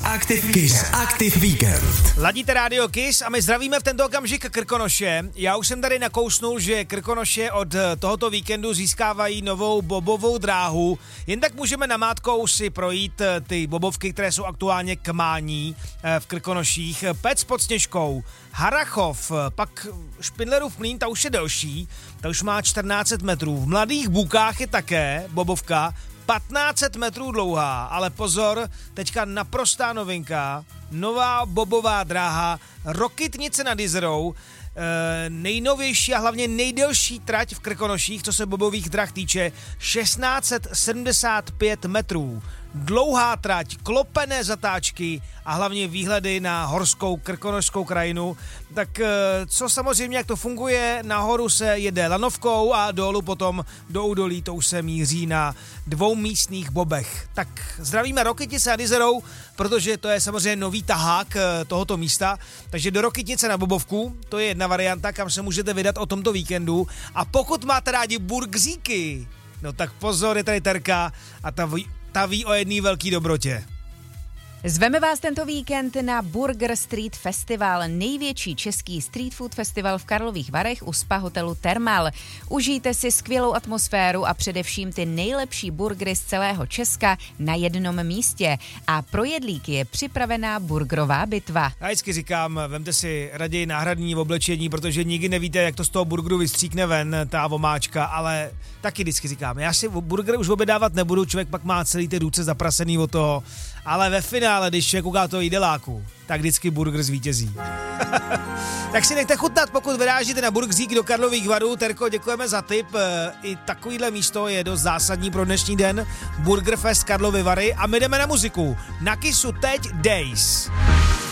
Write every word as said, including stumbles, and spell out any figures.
Aktiv Kiss, Aktiv Víkend. Ladíte rádio Kiss a my zdravíme v tento okamžik Krkonoše. Já už jsem tady nakousnul, že Krkonoše od tohoto víkendu získávají novou bobovou dráhu. Jen tak můžeme namátkou si projít ty bobovky, které jsou aktuálně k mání v Krkonoších. Pec pod Sněžkou, Harrachov, pak Špindlerův mlýn, ta už je delší, ta už má čtrnáct set metrů. V Mladých Bukách je také bobovka, patnáct set metrů dlouhá, ale pozor, teďka naprostá novinka, nová bobová dráha Rokytnice nad Jizerou, e, nejnovější a hlavně nejdelší trať v Krkonoších, co se bobových drah týče, šestnáct set sedmdesát pět metrů. Dlouhá trať, klopené zatáčky a hlavně výhledy na horskou krkonošskou krajinu. Tak co samozřejmě, jak to funguje, nahoru se jede lanovkou a dolů potom do údolí to už se míří na dvoumístných bobech. Tak zdravíme Rokytnice nad Jizerou, protože to je samozřejmě nový tahák tohoto místa, takže do Rokytnice na bobovku, to je jedna varianta, kam se můžete vydat o tomto víkendu. A pokud máte rádi burgzíky, no tak pozor, je tady Terka a ta Ta ví o jedné velký dobrotě. Zveme vás tento víkend na Burger Street Festival, největší český street food festival v Karlových Varech u spa hotelu Thermal. Užijte si skvělou atmosféru a především ty nejlepší burgery z celého Česka na jednom místě. A pro jedlíky je připravená burgerová bitva. Já vždycky říkám, vemte si raději náhradní oblečení, protože nikdy nevíte, jak to z toho burgeru vystříkne ven, ta vomáčka, ale taky vždycky říkám, já si burger už obědávat nebudu, člověk pak má celý ty ruce zaprasený od toho, ale ve finále, když člověk kouká toho jídeláku, tak vždycky burger zvítězí. Tak si nechte chutnat, pokud vyrážíte na burgzík do Karlových Varů. Terko, děkujeme za tip. I takovýhle místo je dost zásadní pro dnešní den. Burgerfest Karlovy Vary a my jdeme na muziku. Na Kissu teď Days.